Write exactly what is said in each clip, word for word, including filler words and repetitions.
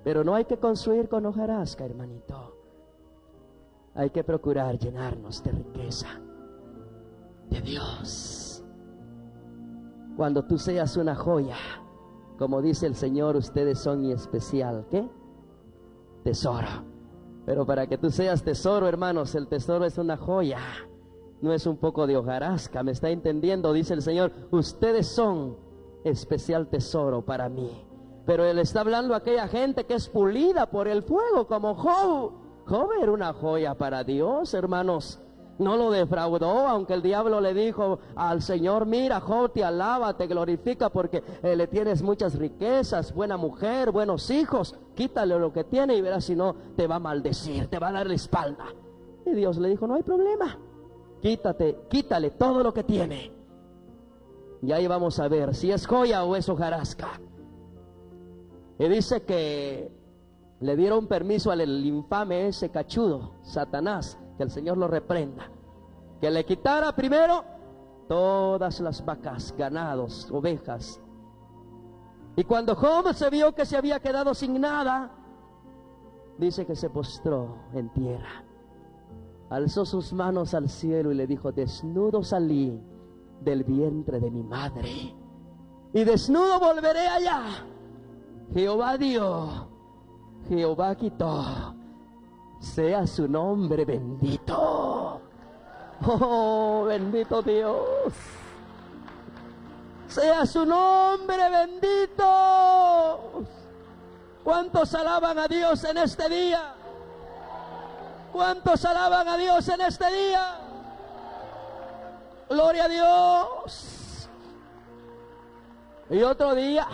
Pero no hay que construir con hojarasca, hermanito. Hay que procurar llenarnos de riqueza de Dios. Cuando tú seas una joya, como dice el Señor, ustedes son mi especial, ¿qué? Tesoro. Pero para que tú seas tesoro, hermanos, el tesoro es una joya, no es un poco de hojarasca. ¿Me está entendiendo? Dice el Señor, ustedes son especial tesoro para mí. Pero Él está hablando a aquella gente que es pulida por el fuego, como Job. Job era una joya para Dios, hermanos. No lo defraudó, aunque el diablo le dijo al Señor, mira, Job te alaba, te glorifica porque eh, le tienes muchas riquezas, buena mujer, buenos hijos, quítale lo que tiene y verás si no te va a maldecir, te va a dar la espalda. Y Dios le dijo, no hay problema, quítate, quítale todo lo que tiene. Y ahí vamos a ver si es joya o es hojarasca. Y dice que le dieron permiso al infame ese cachudo, Satanás, que el Señor lo reprenda, que le quitara primero todas las vacas, ganados, ovejas. Y cuando Job se vio que se había quedado sin nada, dice que se postró en tierra, alzó sus manos al cielo y le dijo, desnudo salí del vientre de mi madre y desnudo volveré allá. Jehová dio, Jehová quitó, sea su nombre bendito. Oh, bendito Dios. Sea su nombre bendito. ¿Cuántos alaban a Dios en este día? ¿Cuántos alaban a Dios en este día? Gloria a Dios. Y otro día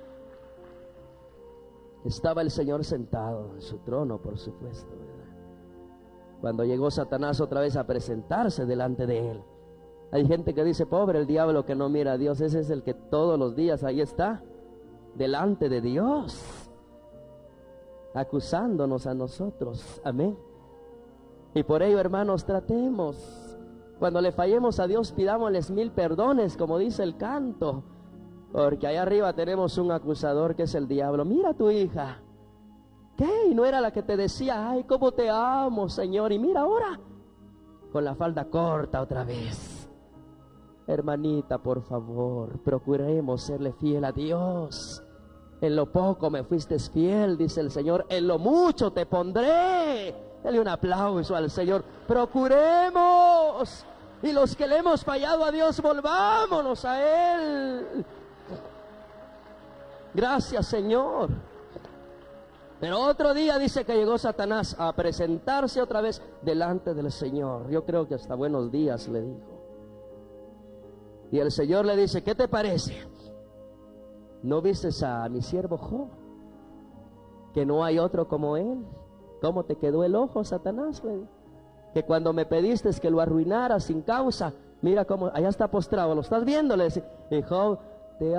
estaba el Señor sentado en su trono, por supuesto, ¿verdad? Cuando llegó Satanás otra vez a presentarse delante de él. Hay gente que dice, pobre el diablo que no mira a Dios. Ese es el que todos los días ahí está, delante de Dios, acusándonos a nosotros. Amén. Y por ello, hermanos, tratemos. Cuando le fallemos a Dios, pidámosles mil perdones, como dice el canto. Porque allá arriba tenemos un acusador que es el diablo. Mira a tu hija. ¿Qué? ¿Y no era la que te decía, ay, cómo te amo, Señor? Y mira ahora, con la falda corta otra vez. Hermanita, por favor, procuremos serle fiel a Dios. En lo poco me fuiste fiel, dice el Señor, en lo mucho te pondré. Dale un aplauso al Señor. Procuremos. Y los que le hemos fallado a Dios, volvámonos a Él. Gracias, Señor. Pero otro día dice que llegó Satanás a presentarse otra vez delante del Señor. Yo creo que hasta buenos días le dijo. Y el Señor le dice, ¿qué te parece? ¿No vistes a mi siervo Job? Que no hay otro como él. ¿Cómo te quedó el ojo, Satanás? Le dijo. Que cuando me pediste que lo arruinara sin causa, mira cómo, allá está postrado, ¿lo estás viendo? Le dice, y Job, te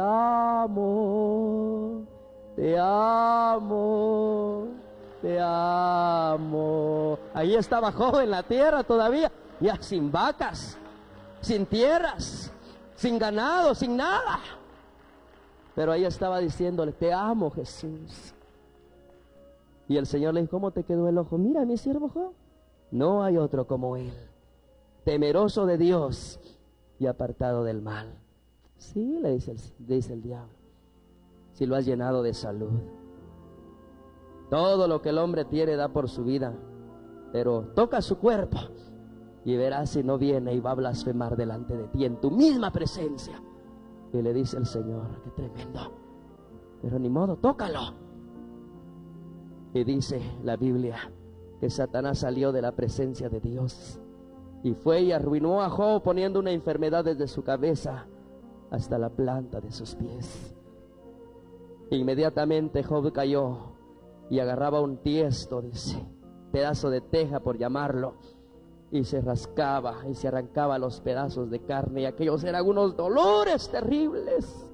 amo, te amo, te amo. Ahí estaba Job en la tierra todavía, ya sin vacas, sin tierras, sin ganado, sin nada. Pero ahí estaba diciéndole, te amo, Jesús. Y el Señor le dijo, ¿cómo te quedó el ojo? Mira, mi siervo Job, no hay otro como él, temeroso de Dios y apartado del mal. Sí, le dice el, dice el diablo, si lo has llenado de salud. Todo lo que el hombre tiene da por su vida, pero toca su cuerpo y verás si no viene y va a blasfemar delante de ti en tu misma presencia. Y le dice el Señor, qué tremendo, pero ni modo, tócalo. Y dice la Biblia que Satanás salió de la presencia de Dios y fue y arruinó a Job, poniendo una enfermedad desde su cabeza hasta la planta de sus pies. Inmediatamente Job cayó y agarraba un tiesto, dice, pedazo de teja por llamarlo, y se rascaba y se arrancaba los pedazos de carne, y aquellos eran unos dolores terribles.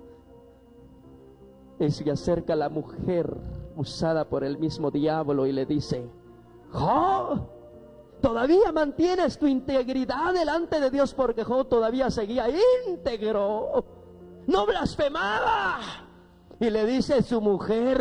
Y se acerca la mujer usada por el mismo diablo y le dice, Job, todavía mantienes tu integridad delante de Dios, porque Job todavía seguía íntegro, no blasfemaba. Y le dice su mujer,